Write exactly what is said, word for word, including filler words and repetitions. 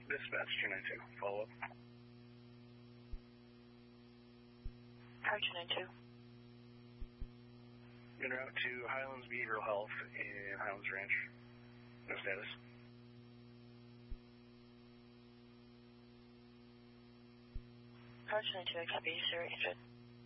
Dispatch two nine two, follow up. Tower two nine two. En route to Highlands Behavioral Health in Highlands Ranch. No status. Tower two nine two, I copy, sir, injured.